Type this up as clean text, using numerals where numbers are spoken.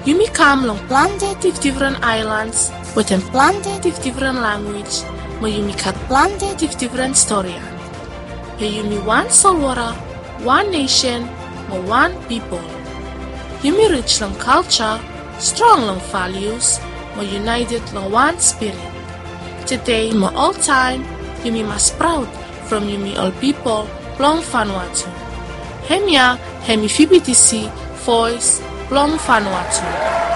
Yumi come long planted different islands with them planted different language, ma yumi kat planted different story. Yumi one Salwara, one nation, ma one people. Yumi rich long culture, strong long values, ma united long one spirit. Today, ma all time, Yumi mas proud from Yumi all people long Vanuatu. Hemia, hemi FBTC, voice long Vanuatu.